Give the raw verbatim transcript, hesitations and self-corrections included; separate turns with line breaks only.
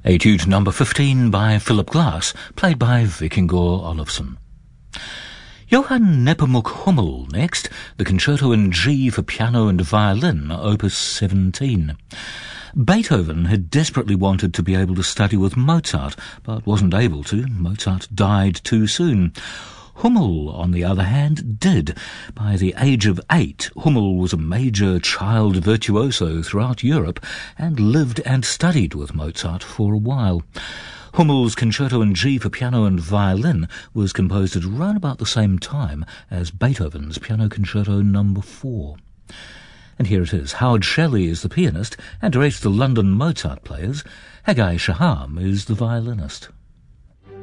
Etude number fifteen by Philip Glass, played by Vikingur Olafsson. Johann Nepomuk Hummel next, the Concerto in G for piano and violin, opus seventeen. Beethoven had desperately wanted to be able to study with Mozart, but wasn't able to. Mozart died too soon. Hummel, on the other hand, did. By the age of eight, Hummel was a major child virtuoso throughout Europe and lived and studied with Mozart for a while. Hummel's Concerto in G for piano and violin was composed at around about the same time as Beethoven's Piano Concerto number four. And here it is. Howard Shelley is the pianist and directs the London Mozart Players. Haggai Shaham is the violinist.